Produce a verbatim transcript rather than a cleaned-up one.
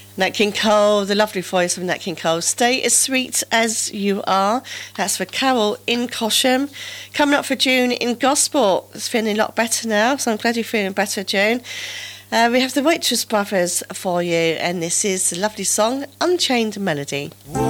Nat King Cole, the lovely voice of Nat King Cole. Stay as sweet as you are. That's for Carol in Cosham. Coming up for June in Gosport. It's feeling a lot better now, so I'm glad you're feeling better, June. Uh, we have the Waitress Brothers for you, and this is the lovely song, Unchained Melody. Whoa.